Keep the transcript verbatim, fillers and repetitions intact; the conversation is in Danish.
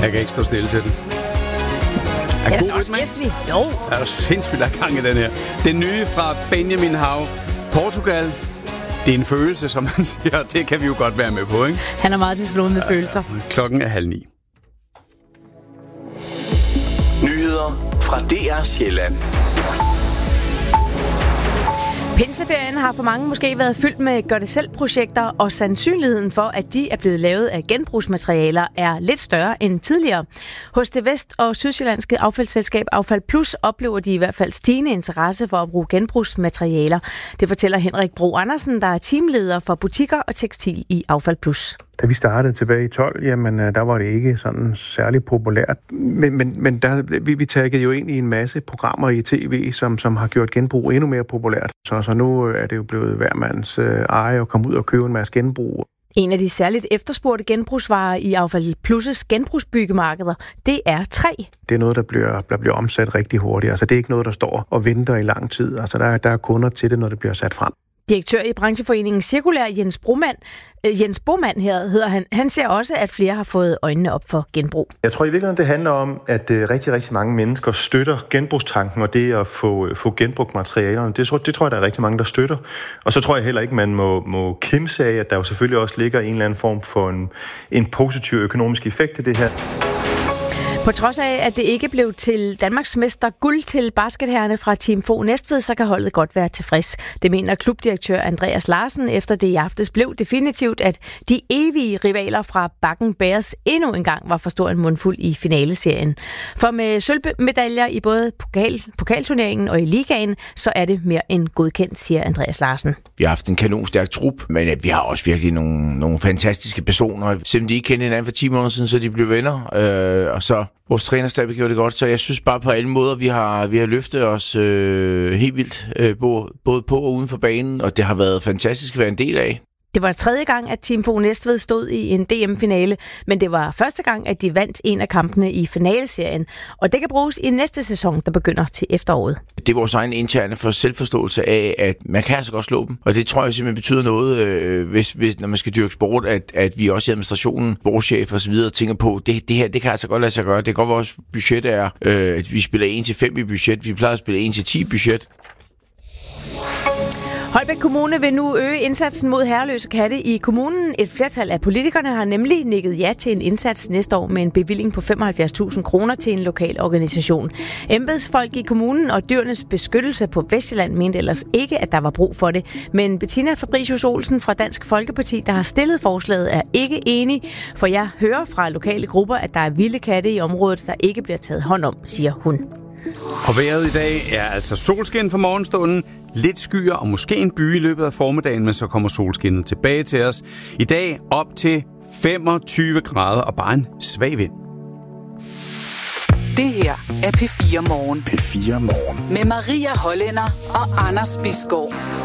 Jeg kan ikke stå stille til den. Er Ja, god det er rytme, også ikke? Jo. Er der sindssygt der er gang i den her. Den nye fra Benjamin Hav, Portugal. Det er en følelse, som man siger. Det kan vi jo godt være med på, ikke? Han er meget til slået med ja, følelser. Klokken er halv ni. Nyheder fra D R Sjælland. Pinseferien har for mange måske været fyldt med gør-det-selv-projekter, og sandsynligheden for, at de er blevet lavet af genbrugsmaterialer, er lidt større end tidligere. Hos det vest- og sydsjællandske affaldsselskab Affald Plus oplever de i hvert fald stigende interesse for at bruge genbrugsmaterialer. Det fortæller Henrik Bro Andersen, der er teamleder for butikker og tekstil i Affald Plus. Da vi startede tilbage i tolv, jamen der var det ikke sådan særlig populært. Men, men, men der, vi, vi taggede jo ind i en masse programmer i tv, som, som har gjort genbrug endnu mere populært. Så, så nu er det jo blevet hver mands øh, eje at komme ud og købe en masse genbrug. En af de særligt efterspurgte genbrugsvarer i Affald Plus' genbrugsbyggemarkeder, det er træ. Det er noget, der bliver, der bliver omsat rigtig hurtigt. Altså det er ikke noget, der står og venter i lang tid. Altså der, der er kunder til det, når det bliver sat frem. Direktør i brancheforeningen Cirkulær, Jens Broman, øh, Jens Boman her hedder han. Han ser også, at flere har fået øjnene op for genbrug. Jeg tror i virkeligheden, det handler om, at øh, rigtig, rigtig mange mennesker støtter genbrugstanken og det at få, øh, få genbrugt materialerne. Det, det tror jeg, der er rigtig mange, der støtter. Og så tror jeg heller ikke, man må, må kimse af, at der jo selvfølgelig også ligger en eller anden form for en, en positiv økonomisk effekt i det her. På trods af, at det ikke blev til Danmarks mester guld til basketherrerne fra Team Fo Næstved, så kan holdet godt være tilfreds. Det mener klubdirektør Andreas Larsen, efter det i aftes blev definitivt, at de evige rivaler fra Bakken Bears endnu en gang var for stor en mundfuld i finaleserien. For med sølvmedaljer i både pokal, pokalturneringen og i ligaen, så er det mere end godkendt, siger Andreas Larsen. Vi har haft en kanonstærk trup, men vi har også virkelig nogle, nogle fantastiske personer. Selvom de ikke kendte hinanden for ti måneder siden, så de blev venner, øh, og så vores trænerstab gjorde det godt, så jeg synes bare på alle måder, vi har, vi har løftet os øh, helt vildt, øh, både på og uden for banen, og det har været fantastisk at være en del af. Det var tredje gang, at Team Fo Næstved stod i en D M-finale, men det var første gang, at de vandt en af kampene i finaleserien, og det kan bruges i næste sæson, der begynder til efteråret. Det er vores egen interne for selvforståelse af, at man kan altså godt slå dem, og det tror jeg simpelthen betyder noget, øh, hvis, hvis, når man skal dyrke sport, at, at vi også i administrationen, sportschef og så videre tænker på, det, det her, det kan altså godt lade sig gøre. Det kan godt være, vores budget er, øh, at vi spiller en til fem i budget, vi plejer at spille en til ti i budget. Holbæk Kommune vil nu øge indsatsen mod herreløse katte i kommunen. Et flertal af politikerne har nemlig nikket ja til en indsats næste år med en bevilling på femoghalvfjerds tusind kroner til en lokal organisation. Embedsfolk i kommunen og Dyrenes Beskyttelse på Vestjylland mente ellers ikke, at der var brug for det. Men Bettina Fabricius Olsen fra Dansk Folkeparti, der har stillet forslaget, er ikke enig. For jeg hører fra lokale grupper, at der er vilde katte i området, der ikke bliver taget hånd om, siger hun. Og vejret i dag er altså solskin for morgenstunden, lidt skyer og måske en by i løbet af formiddagen, men så kommer solskinnet tilbage til os. I dag op til femogtyve grader og bare en svag vind. Det her er P fire Morgen. P fire Morgen. Med Maria Hollænder og Anders Bisgaard.